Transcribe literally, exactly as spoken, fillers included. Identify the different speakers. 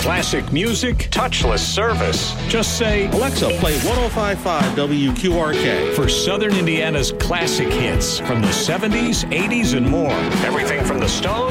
Speaker 1: Classic music, touchless service. Just say,
Speaker 2: Alexa, play ten fifty-five W Q R K.
Speaker 1: For Southern Indiana's classic hits from the seventies, eighties, and more. Everything from the Stones